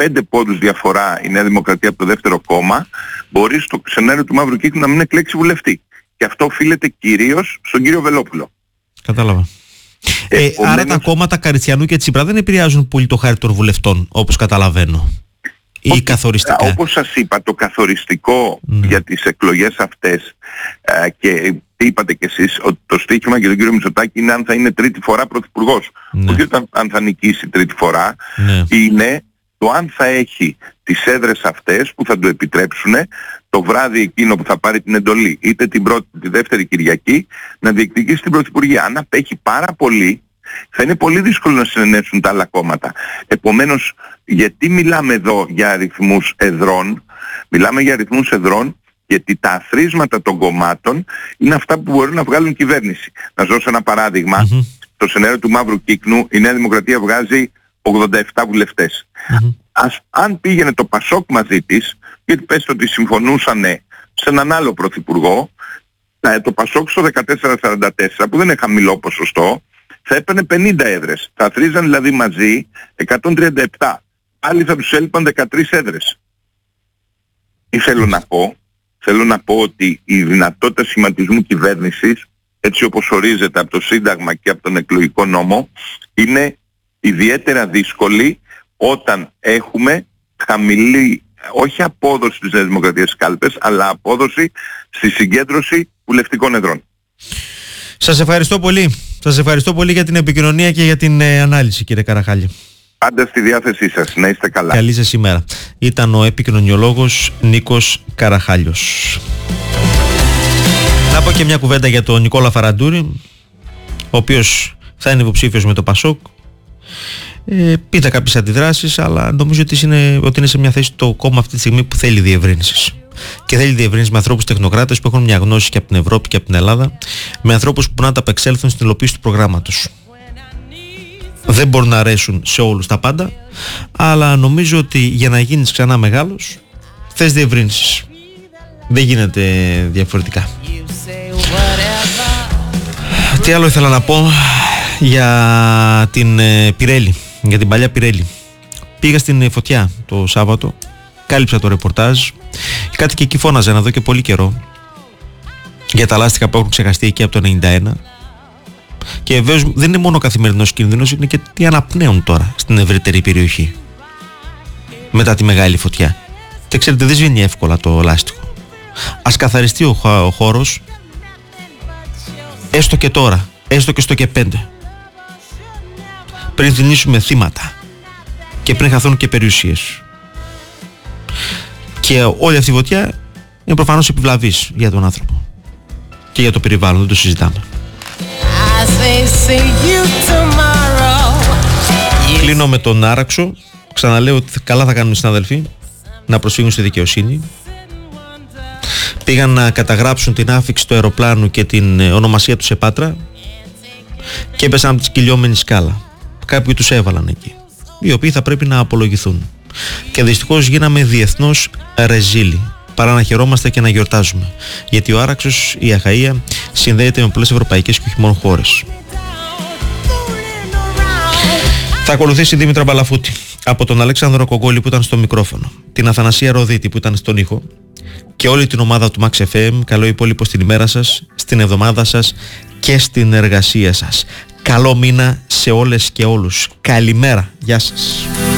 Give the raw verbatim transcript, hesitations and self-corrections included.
πέντε πόντους διαφορά η Νέα Δημοκρατία από το δεύτερο κόμμα, μπορεί στο σενάριο του μαύρου κύκλου να μην εκλέξει βουλευτή. Και αυτό οφείλεται κυρίως στον κύριο Βελόπουλο. Κατάλαβα. Ε, Επομένως... Άρα τα κόμματα Καριστιανού και Τσίπρα δεν επηρεάζουν πολύ το χάρτη των βουλευτών, όπως καταλαβαίνω. Ή Όχι, καθοριστικά. Όπως σας είπα, το καθοριστικό mm. για τις εκλογές αυτές ε, και τι είπατε κι εσείς, ότι το στοίχημα για τον κύριο Μητσοτάκη είναι αν θα είναι τρίτη φορά πρωθυπουργός. Mm. Όχι όταν, αν θα νικήσει τρίτη φορά, mm. είναι το αν θα έχει τις έδρες αυτές που θα του επιτρέψουν το βράδυ εκείνο που θα πάρει την εντολή, είτε την πρώτη, τη δεύτερη Κυριακή, να διεκδικήσει την πρωθυπουργία. Αν απέχει πάρα πολύ, θα είναι πολύ δύσκολο να συνενέσουν τα άλλα κόμματα. Επομένως, γιατί μιλάμε εδώ για αριθμούς εδρών? Μιλάμε για αριθμούς εδρών γιατί τα αθροίσματα των κομμάτων είναι αυτά που μπορούν να βγάλουν κυβέρνηση. Να σας δώσω ένα παράδειγμα. Mm-hmm. Στο σενάριο του μαύρου κύκνου η Νέα Δημοκρατία βγάζει ογδόντα επτά βουλευτές. Mm-hmm. Ας, αν πήγαινε το Πασόκ μαζί της, γιατί πέστε ότι συμφωνούσαν σε έναν άλλο πρωθυπουργό, το Πασόκ στο δεκατέσσερα σαράντα τέσσερα που δεν είναι χαμηλό ποσοστό, θα έπαιρνε πενήντα έδρες. Θα θρίζαν δηλαδή μαζί εκατόν τριάντα επτά. Άλλοι θα τους έλειπαν δεκατρείς έδρες. Τι θέλω να πω? Θέλω να πω ότι η δυνατότητα σχηματισμού κυβέρνησης, έτσι όπως ορίζεται από το Σύνταγμα και από τον εκλογικό νόμο, είναι ιδιαίτερα δύσκολη όταν έχουμε χαμηλή, όχι απόδοση της Νέας Δημοκρατίας στις κάλπες, αλλά απόδοση στη συγκέντρωση βουλευτικών εδρών. Σας ευχαριστώ πολύ. Σας ευχαριστώ πολύ για την επικοινωνία και για την ε, ανάλυση, κύριε Καραχάλη. Πάντα στη διάθεσή σας. Να είστε καλά. Καλή σας ημέρα. Ήταν ο επικοινωνιολόγος Νίκος Καραχάλιος. Να πω και μια κουβέντα για τον Νικόλα Φαραντούρη, ο οποίος θα είναι υποψήφιος με το Πασόκ. Ε, πήτα κάποιες αντιδράσεις, αλλά νομίζω ότι είναι, ότι είναι σε μια θέση το κόμμα αυτή τη στιγμή που θέλει διευρύνσεις. Και θέλει διευρύνσεις με ανθρώπους τεχνοκράτες που έχουν μια γνώση και από την Ευρώπη και από την Ελλάδα, με ανθρώπους που να τα απεξέλθουν στην υλοποίηση του προγράμματος. Δεν μπορούν να αρέσουν σε όλους τα πάντα, αλλά νομίζω ότι για να γίνεις ξανά μεγάλος θες διευρύνσεις. Δεν γίνεται διαφορετικά. Τι άλλο ήθελα να πω για την Πιρέλη, για την παλιά Πιρέλη. Πήγα στην Φωτιά το Σάββατο, κάλυψα το ρεπορτάζ. Κάτι και εκεί φώναζαν εδώ και πολύ καιρό για τα λάστιχα που έχουν ξεχαστεί εκεί από το ενενήντα ένα. Και βεβαίως δεν είναι μόνο ο καθημερινός κίνδυνος, είναι και τι αναπνέουν τώρα στην ευρύτερη περιοχή μετά τη μεγάλη φωτιά. Και ξέρετε, δεν σβήνει εύκολα το λάστιχο. Ας καθαριστεί ο, ο χώρος, έστω και τώρα, έστω και στο και πέντε, πριν θυνήσουμε θύματα και πριν χαθούν και περιουσίες. Και όλη αυτή η φωτιά είναι προφανώς επιβλαβής για τον άνθρωπο και για το περιβάλλον, δεν το συζητάμε. Κλείνω με τον Άραξο. Ξαναλέω ότι καλά θα κάνουν οι συνάδελφοι να προσφύγουν στη δικαιοσύνη. Πήγαν να καταγράψουν την άφιξη του αεροπλάνου και την ονομασία του σε Πάτρα και έπεσαν από τη σκυλιόμενη σκάλα. Κάποιοι τους έβαλαν εκεί, οι οποίοι θα πρέπει να απολογηθούν. Και δυστυχώς γίναμε διεθνώς ρεζίλοι, παρά να χαιρόμαστε και να γιορτάζουμε. Γιατί ο Άραξος, η Αχαΐα, συνδέεται με πολλές ευρωπαϊκές και όχι μόνο χώρες. Θα ακολουθήσει η Δήμητρα Μπαλαφούτη. Από τον Αλέξανδρο Κογκόλη που ήταν στο μικρόφωνο, την Αθανασία Ροδίτη που ήταν στον ήχο και όλη την ομάδα του Max εφ εμ, καλό υπόλοιπο στην ημέρα σας, στην εβδομάδα σας και στην εργασία σας. Καλό μήνα σε όλες και όλους. Καλημέρα. Γεια σας.